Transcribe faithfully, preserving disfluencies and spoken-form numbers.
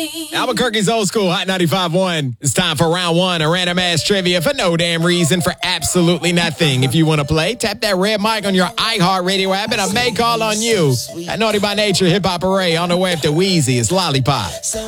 Albuquerque's Old School Hot ninety-five point one. It's time for round one of random ass trivia for no damn reason, for absolutely nothing. If you want to play, tap that red mic on your iHeartRadio app and I may call on you. That Naughty by Nature hip hop array on the way up to Wheezy. It's Lollipop.